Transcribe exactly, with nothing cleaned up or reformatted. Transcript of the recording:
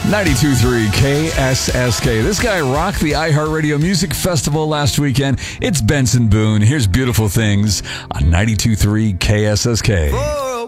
ninety-two point three K S S K. This guy rocked the iHeartRadio Music Festival last weekend. It's Benson Boone. Here's Beautiful Things on ninety-two point three K S S K. For a